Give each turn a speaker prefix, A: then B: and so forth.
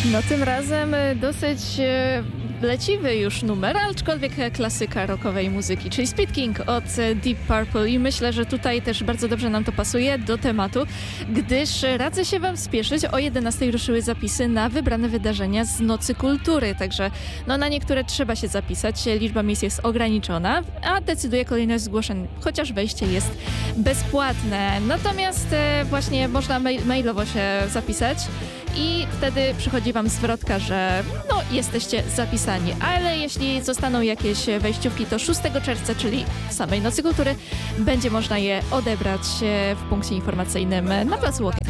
A: No tym razem dosyć leciwy już numer, aczkolwiek klasyka rockowej muzyki, czyli Speed King od Deep Purple i myślę, że tutaj też bardzo dobrze nam to pasuje do tematu, gdyż radzę się wam spieszyć. O 11 ruszyły zapisy na wybrane wydarzenia z Nocy Kultury, także na niektóre trzeba się zapisać, liczba miejsc jest ograniczona, a decyduje kolejność zgłoszeń, chociaż wejście jest bezpłatne. Natomiast właśnie można mailowo się zapisać i wtedy przychodzi wam zwrotka, że jesteście zapisani, ale jeśli zostaną jakieś wejściówki, to 6 czerwca, czyli w samej Nocy Kultury, będzie można je odebrać w punkcie informacyjnym na placu Łokieć.